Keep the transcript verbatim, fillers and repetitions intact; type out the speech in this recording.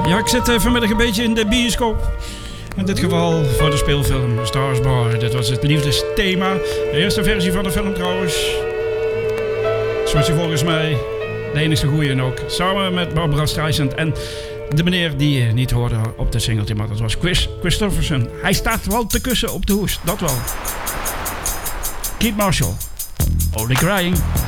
Ja, ik zit vanmiddag een beetje in de bioscoop. In dit geval voor de speelfilm Star is Born. Dit was het liefdesthema. De eerste versie van de film trouwens. Zoals je volgens mij de enige goeie en ook. Samen met Barbara Streisand en de meneer die je niet hoorde op de singeltje. Maar dat was Chris Christopherson. Hij staat wel te kussen op de hoes. Dat wel. Keith Marshall. Only Crying.